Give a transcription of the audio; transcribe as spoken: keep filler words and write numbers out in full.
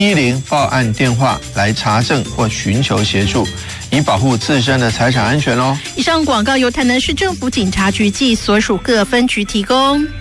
一零报案电话来查证或寻求协助，以保护自身的财产安全哦。 以上广告由台南市政府警察局暨所属各分局提供。